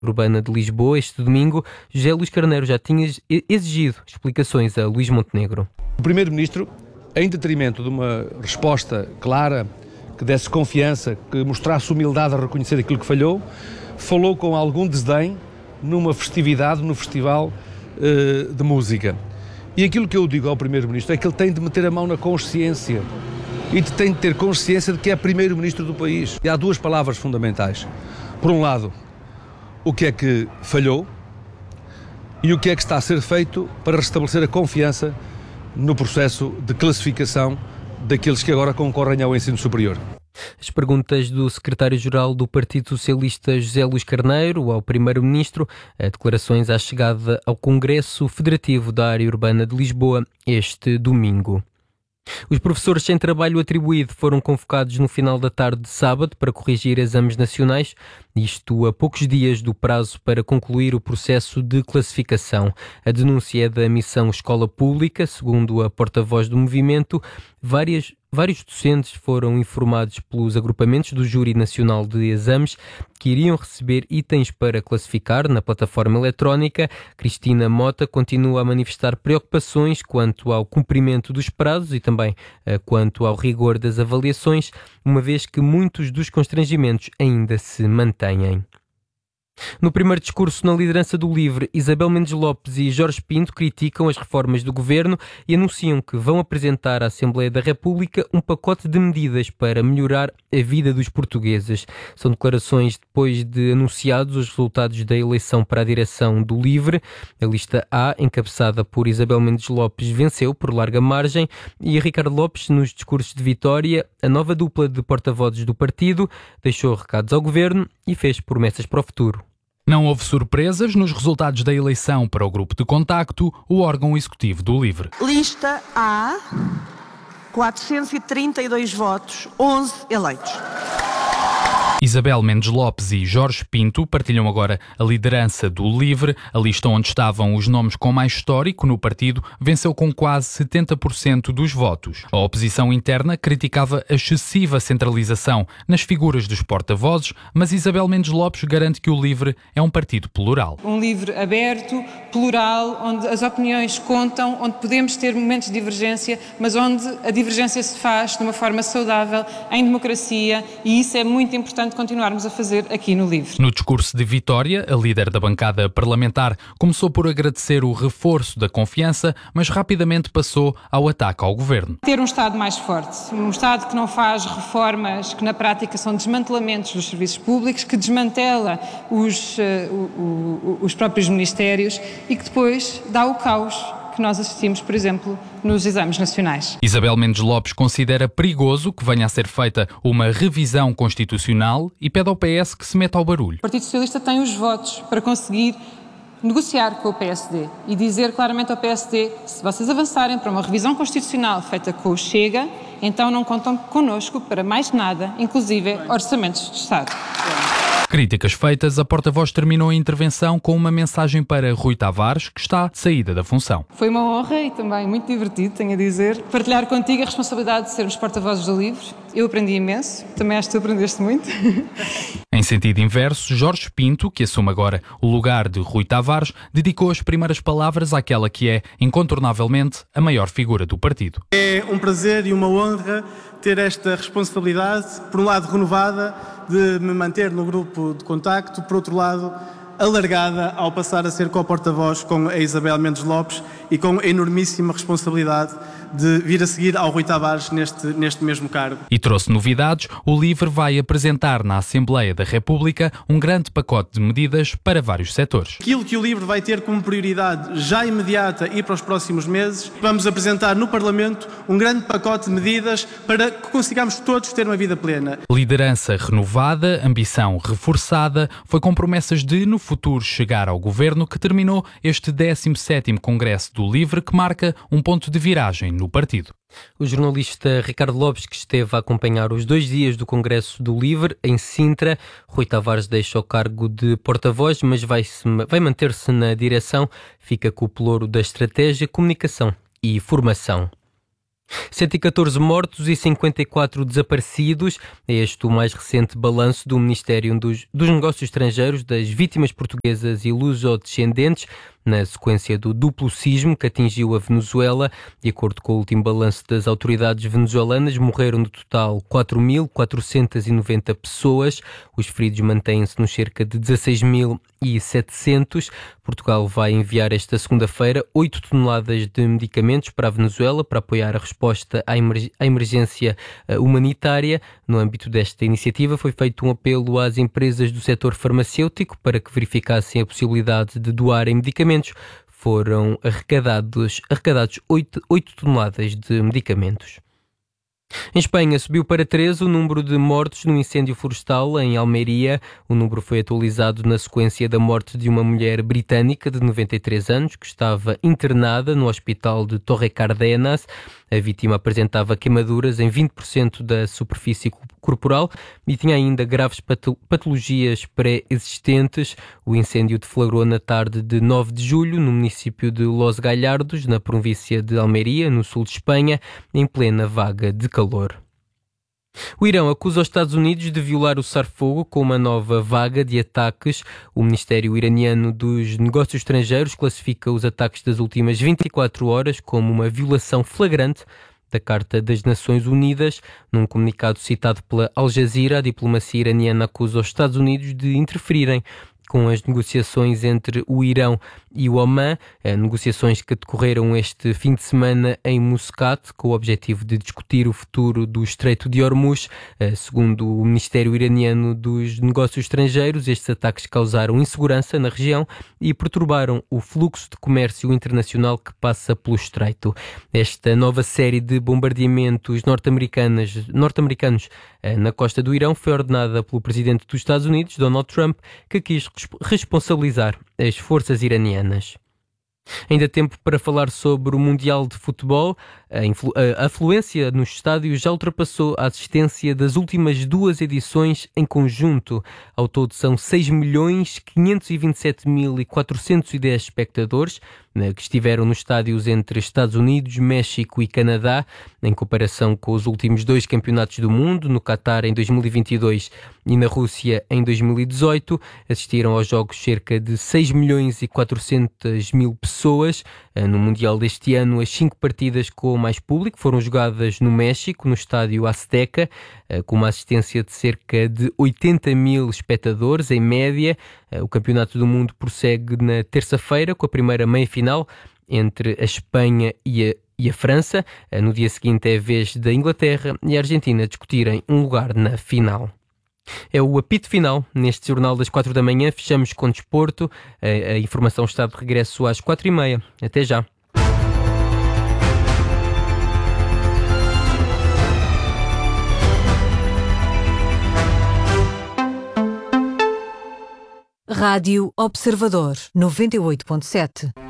Urbana de Lisboa este domingo, José Luís Carneiro já tinha exigido explicações a Luís Montenegro. O Primeiro-Ministro, em detrimento de uma resposta clara, que desse confiança, que mostrasse humildade a reconhecer aquilo que falhou, falou com algum desdém numa festividade, no festival de música. E aquilo que eu digo ao Primeiro-Ministro é que ele tem de meter a mão na consciência e tem de ter consciência de que é Primeiro-Ministro do país. E há duas palavras fundamentais. Por um lado, o que é que falhou e o que é que está a ser feito para restabelecer a confiança no processo de classificação daqueles que agora concorrem ao ensino superior. As perguntas do secretário-geral do Partido Socialista, José Luís Carneiro, ao Primeiro-Ministro, declarações à chegada ao Congresso Federativo da Área Urbana de Lisboa este domingo. Os professores sem trabalho atribuído foram convocados no final da tarde de sábado para corrigir exames nacionais, isto a poucos dias do prazo para concluir o processo de classificação. A denúncia é da missão Escola Pública, segundo a porta-voz do movimento. Vários docentes foram informados pelos agrupamentos do Júri Nacional de Exames que iriam receber itens para classificar na plataforma eletrónica. Cristina Mota continua a manifestar preocupações quanto ao cumprimento dos prazos e também quanto ao rigor das avaliações, uma vez que muitos dos constrangimentos ainda se mantêm. No primeiro discurso na liderança do LIVRE, Isabel Mendes Lopes e Jorge Pinto criticam as reformas do governo e anunciam que vão apresentar à Assembleia da República um pacote de medidas para melhorar a vida dos portugueses. São declarações depois de anunciados os resultados da eleição para a direção do LIVRE. A lista A, encabeçada por Isabel Mendes Lopes, venceu por larga margem e Ricardo Lopes, nos discursos de vitória, a nova dupla de porta-vozes do partido, deixou recados ao governo e fez promessas para o futuro. Não houve surpresas nos resultados da eleição para o grupo de contacto, o órgão executivo do LIVRE. Lista A, 432 votos, 11 eleitos. Isabel Mendes Lopes e Jorge Pinto partilham agora a liderança do LIVRE. A lista onde estavam os nomes com mais histórico no partido venceu com quase 70% dos votos. A oposição interna criticava a excessiva centralização nas figuras dos porta-vozes, mas Isabel Mendes Lopes garante que o LIVRE é um partido plural. Um LIVRE aberto, plural, onde as opiniões contam, onde podemos ter momentos de divergência, mas onde a divergência se faz de uma forma saudável, em democracia, e isso é muito importante continuarmos a fazer aqui no LIVRE. No discurso de vitória, a líder da bancada parlamentar começou por agradecer o reforço da confiança, mas rapidamente passou ao ataque ao governo. Ter um Estado mais forte, um Estado que não faz reformas que na prática são desmantelamentos dos serviços públicos, que desmantela os próprios ministérios e que depois dá o caos que nós assistimos, por exemplo, nos exames nacionais. Isabel Mendes Lopes considera perigoso que venha a ser feita uma revisão constitucional e pede ao PS que se meta ao barulho. O Partido Socialista tem os votos para conseguir negociar com o PSD e dizer claramente ao PSD: se vocês avançarem para uma revisão constitucional feita com o Chega, então não contam connosco para mais nada, inclusive orçamentos de Estado. Críticas feitas, a porta-voz terminou a intervenção com uma mensagem para Rui Tavares, que está de saída da função. Foi uma honra e também muito divertido, tenho a dizer, partilhar contigo a responsabilidade de sermos porta-vozes do LIVRE. Eu aprendi imenso, também acho que tu aprendeste muito. Em sentido inverso, Jorge Pinto, que assume agora o lugar de Rui Tavares, dedicou as primeiras palavras àquela que é, incontornavelmente, a maior figura do partido. É um prazer e uma honra ter esta responsabilidade, por um lado renovada, de me manter no grupo de contacto, por outro lado alargada ao passar a ser co-porta-voz com a Isabel Mendes Lopes e com a enormíssima responsabilidade de vir a seguir ao Rui Tavares neste mesmo cargo. E trouxe novidades. O LIVRE vai apresentar na Assembleia da República um grande pacote de medidas para vários setores. Aquilo que o LIVRE vai ter como prioridade já imediata e para os próximos meses, vamos apresentar no Parlamento um grande pacote de medidas para que consigamos todos ter uma vida plena. Liderança renovada, ambição reforçada, foi com promessas de, no futuro, chegar ao governo, que terminou este 17º Congresso do LIVRE, que marca um ponto de viragem no partido. O jornalista Ricardo Lopes, que esteve a acompanhar os 2 dias do Congresso do LIVRE em Sintra. Rui Tavares deixa o cargo de porta-voz, mas vai manter-se na direção. Fica com o pelouro da estratégia, comunicação e formação. 114 mortos e 54 desaparecidos. É este o mais recente balanço do Ministério dos Negócios Estrangeiros das vítimas portuguesas e luso-descendentes na sequência do duplo sismo que atingiu a Venezuela. De acordo com o último balanço das autoridades venezuelanas, morreram no total 4.490 pessoas. Os feridos mantêm-se nos cerca de 16.700. Portugal vai enviar esta segunda-feira 8 toneladas de medicamentos para a Venezuela para apoiar a resposta à emergência humanitária. No âmbito desta iniciativa foi feito um apelo às empresas do setor farmacêutico para que verificassem a possibilidade de doarem medicamentos. Foram arrecadados 8 toneladas de medicamentos. Em Espanha, subiu para 13 o número de mortos no incêndio florestal em Almeria. O número foi atualizado na sequência da morte de uma mulher britânica de 93 anos que estava internada no hospital de Torrecárdenas. A vítima apresentava queimaduras em 20% da superfície corporal e tinha ainda graves patologias pré-existentes. O incêndio deflagrou na tarde de 9 de julho no município de Los Gallardos, na província de Almeria, no sul de Espanha, em plena vaga de calor. O Irão acusa os Estados Unidos de violar o cessar-fogo com uma nova vaga de ataques. O Ministério Iraniano dos Negócios Estrangeiros classifica os ataques das últimas 24 horas como uma violação flagrante da Carta das Nações Unidas. Num comunicado citado pela Al Jazeera, a diplomacia iraniana acusa os Estados Unidos de interferirem com as negociações entre o Irão e o Omã, negociações que decorreram este fim de semana em Muscat, com o objetivo de discutir o futuro do Estreito de Hormuz. Segundo o Ministério Iraniano dos Negócios Estrangeiros, estes ataques causaram insegurança na região e perturbaram o fluxo de comércio internacional que passa pelo Estreito. Esta nova série de bombardeamentos norte-americanos na costa do Irão foi ordenada pelo presidente dos Estados Unidos, Donald Trump, que quis responsabilizar as forças iranianas. Ainda tempo para falar sobre o Mundial de Futebol. A afluência nos estádios já ultrapassou a assistência das últimas duas edições em conjunto. Ao todo são 6.527.410 espectadores que estiveram nos estádios entre Estados Unidos, México e Canadá, em comparação com os últimos dois campeonatos do mundo, no Qatar em 2022 e na Rússia em 2018. Assistiram aos jogos cerca de 6.400.000 pessoas. No Mundial deste ano, as 5 partidas com mais público foram jogadas no México, no estádio Azteca, com uma assistência de cerca de 80.000 espectadores em média. O Campeonato do Mundo prossegue na terça-feira com a primeira meia-final entre a Espanha e a França. No dia seguinte é a vez da Inglaterra e a Argentina discutirem um lugar na final. É o apito final neste Jornal das 4 da manhã. Fechamos com desporto. A informação está de regresso às 4h30. Até já. Rádio Observador 98.7.